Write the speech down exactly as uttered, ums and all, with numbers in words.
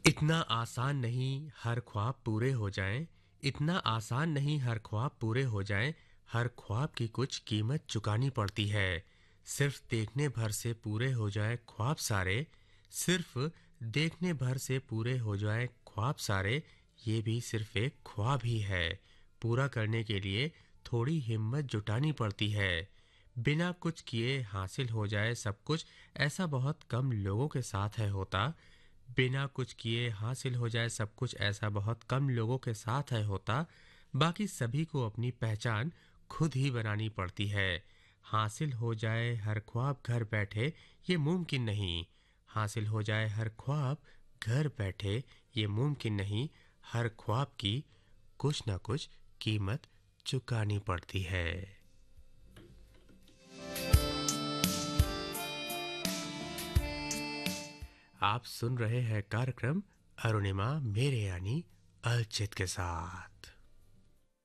इतना आसान नहीं हर ख्वाब पूरे हो जाएं, इतना आसान नहीं हर ख्वाब पूरे हो जाएं, हर ख्वाब की कुछ कीमत चुकानी पड़ती है। सिर्फ देखने भर से पूरे हो जाए ख्वाब सारे, सिर्फ देखने भर से पूरे हो जाए ख्वाब सारे, ये भी सिर्फ एक ख्वाब ही है। पूरा करने के लिए थोड़ी हिम्मत जुटानी पड़ती है। बिना कुछ किए हासिल हो जाए सब कुछ, ऐसा बहुत कम लोगों के साथ है होता। बिना कुछ किए हासिल हो जाए सब कुछ, ऐसा बहुत कम लोगों के साथ है होता। बाकी सभी को अपनी पहचान खुद ही बनानी पड़ती है। हासिल हो जाए हर ख्वाब घर बैठे, ये मुमकिन नहीं। हासिल हो जाए हर ख्वाब घर बैठे, ये मुमकिन नहीं। हर ख्वाब की कुछ ना कुछ कीमत चुकानी पड़ती है। आप सुन रहे हैं कार्यक्रम अरुणिमा मेरे यानी अलचित के साथ।